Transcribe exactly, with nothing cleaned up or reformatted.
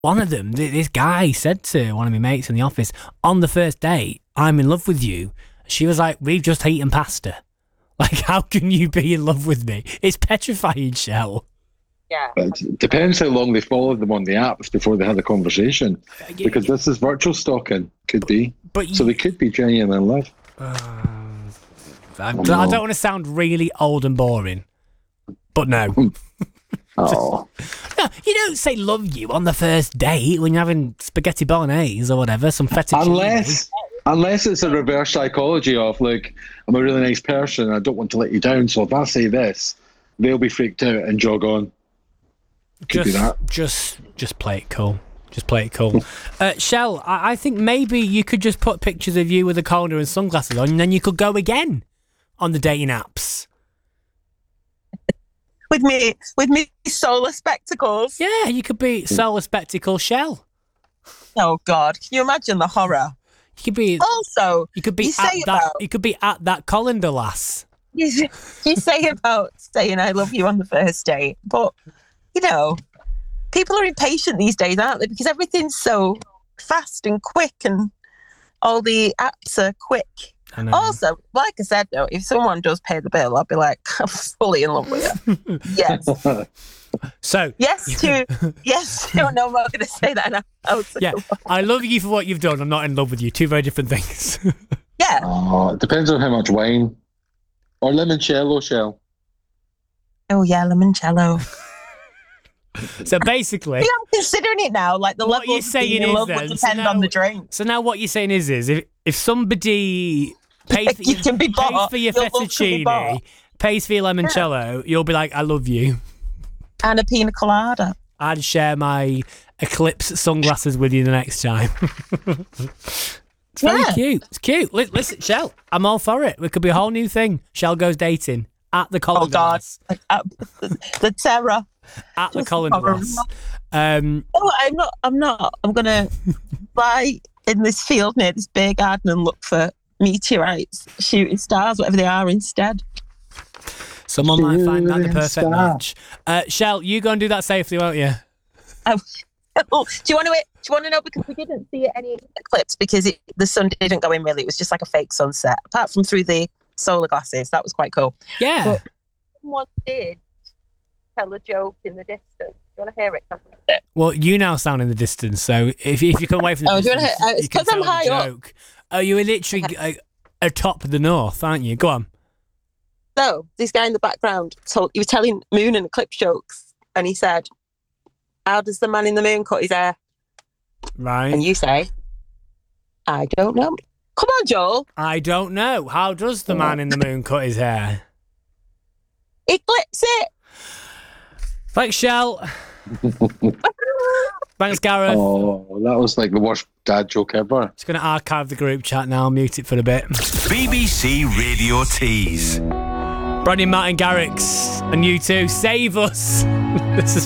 one of them, this guy said to one of my mates in the office, on the first date, I'm in love with you. She was like, we've just eaten pasta. Like, how can you be in love with me? It's petrifying, Shell. Yeah. It depends how long they followed them on the apps before they had a conversation. Because this is virtual stalking, could be. But you, so they could be genuine in love. Uh, I, oh, I don't want to sound really old and boring, but no. Oh. No, you don't say love you on the first date when you're having spaghetti bolognese or whatever, some fettuccine. Unless, unless it's a reverse psychology of, like, I'm a really nice person, I don't want to let you down, so if I say this, they'll be freaked out and jog on. Could just, be that. Just, just play it cool. Just play it cool. uh, Shell, I, I think maybe you could just put pictures of you with a colander and sunglasses on, and then you could go again on the dating apps. With me, with me solar spectacles. Yeah, you could be solar spectacle Shell. Oh God, can you imagine the horror? You could be also. You could be you at say that. About, you could be at that colander lass. You, you say about saying I love you on the first date, but you know, people are impatient these days, aren't they? Because everything's so fast and quick, and all the apps are quick. Also, like I said, though, if someone does pay the bill, I'll be like, I'm fully in love with you. Yes. So yes to yes to no, I'm not going to say that now. Yeah, I love you for what you've done. I'm not in love with you. Two very different things. Yeah. Oh, it depends on how much wine or limoncello, Shell. Oh yeah, limoncello. So basically, See, I'm considering it now. Like the level of being in love would depend so now, on the drink. So now, what you're saying is, is if if somebody pays for, you can be pays bought, for your your love can be bought. fettuccine, pays for your limoncello, yeah. You'll be like, I love you. And a pina colada. I'd share my Eclipse sunglasses with you the next time. It's very yeah. cute. It's cute. Listen, Shell, I'm all for it. It could be a whole new thing. Shell goes dating at the colander. Oh God, uh, the terror. At the colander. Um, oh, I'm not. I'm not. I'm gonna lie in this field near this beer garden and look for meteorites, shooting stars, whatever they are, instead. Someone might find that the perfect match. Uh, Shell, you go and do that safely, won't you? Oh, oh, do you want to? Do you want to know? Because we didn't see any eclipse because it, the sun didn't go in. Really, it was just like a fake sunset. Apart from through the solar glasses, that was quite cool. Yeah. But someone did tell a joke in the distance. Do you want to hear it? Well, you now sound in the distance, so if if you come away from the oh, distance, do you want to hear? Uh, it's because I'm high joke. up. Oh, you're literally uh, atop the north, aren't you? Go on. So this guy in the background told he was telling moon and eclipse jokes, and he said, "How does the man in the moon cut his hair?" Right. And you say, "I don't know." Come on, Joel. I don't know. How does the man in the moon cut his hair? He clips it. Thanks, Shell. Thanks, Gareth. Oh, that was like the worst dad joke ever. Just going to archive the group chat now, mute it for a bit. B B C Radio Tees. Bronny, Martin Garrix, and you two, save us. This is